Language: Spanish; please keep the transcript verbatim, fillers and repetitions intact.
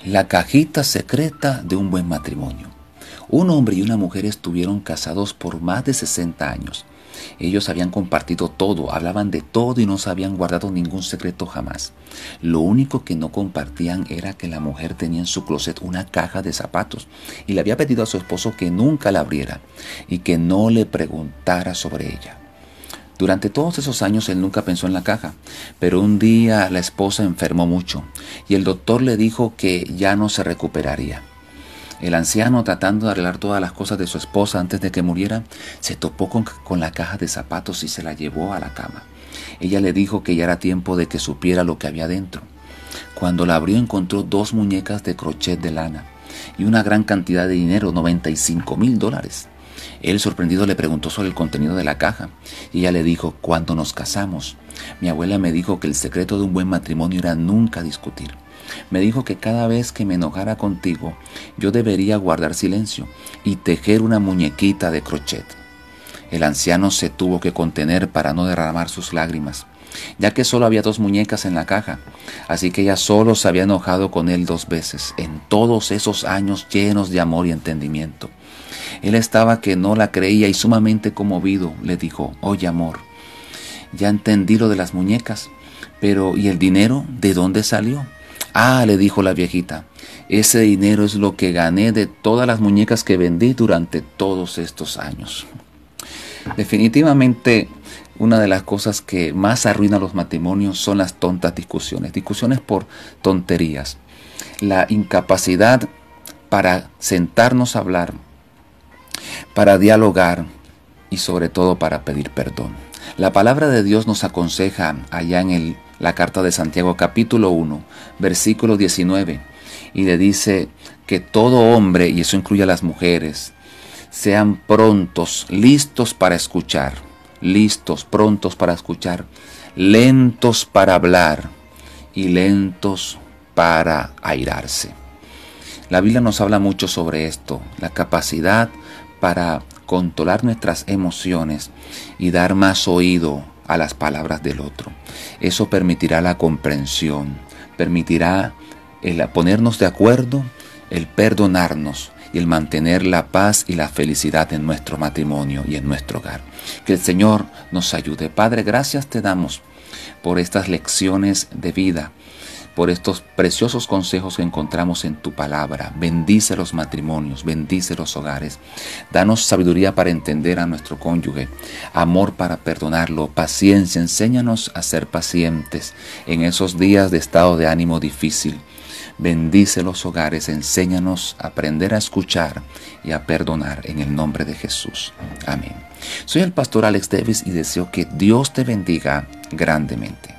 La cajita secreta de un buen matrimonio. Un hombre y una mujer estuvieron casados por más de sesenta años. Ellos habían compartido todo, hablaban de todo y no se habían guardado ningún secreto jamás. Lo único que no compartían era que la mujer tenía en su closet una caja de zapatos y le había pedido a su esposo que nunca la abriera y que no le preguntara sobre ella. Durante todos esos años él nunca pensó en la caja, pero un día la esposa enfermó mucho y el doctor le dijo que ya no se recuperaría. El anciano, tratando de arreglar todas las cosas de su esposa antes de que muriera, se topó con, con la caja de zapatos y se la llevó a la cama. Ella le dijo que ya era tiempo de que supiera lo que había dentro. Cuando la abrió encontró dos muñecas de crochet de lana y una gran cantidad de dinero, noventa y cinco mil dólares. Él, sorprendido, le preguntó sobre el contenido de la caja y ella le dijo: cuando nos casamos, mi abuela me dijo que el secreto de un buen matrimonio era nunca discutir. Me dijo que cada vez que me enojara contigo, yo debería guardar silencio y tejer una muñequita de crochet. El anciano se tuvo que contener para no derramar sus lágrimas, ya que solo había dos muñecas en la caja, así que ella solo se había enojado con él dos veces en todos esos años llenos de amor y entendimiento. Él estaba que no la creía y sumamente conmovido le dijo: oye, amor, ya entendí lo de las muñecas, pero ¿y el dinero de dónde salió? Ah, le dijo la viejita, ese dinero es lo que gané de todas las muñecas que vendí durante todos estos años. Definitivamente, una de las cosas que más arruina los matrimonios son las tontas discusiones, discusiones por tonterías, la incapacidad para sentarnos a hablar, para dialogar y sobre todo para pedir perdón. La palabra de Dios nos aconseja allá en el, la carta de Santiago capítulo uno, versículo diecinueve, y le dice que todo hombre, y eso incluye a las mujeres, sean prontos, listos para escuchar, listos, prontos para escuchar, lentos para hablar y lentos para airarse. La Biblia nos habla mucho sobre esto, la capacidad para controlar nuestras emociones y dar más oído a las palabras del otro. Eso permitirá la comprensión, permitirá el ponernos de acuerdo, el perdonarnos y el mantener la paz y la felicidad en nuestro matrimonio y en nuestro hogar. Que el Señor nos ayude. Padre, gracias te damos por estas lecciones de vida, por estos preciosos consejos que encontramos en tu palabra. Bendice los matrimonios, bendice los hogares. Danos sabiduría para entender a nuestro cónyuge, amor para perdonarlo, paciencia. Enséñanos a ser pacientes en esos días de estado de ánimo difícil. Bendice los hogares, enséñanos a aprender a escuchar y a perdonar en el nombre de Jesús. Amén. Soy el pastor Alex Davis y deseo que Dios te bendiga grandemente.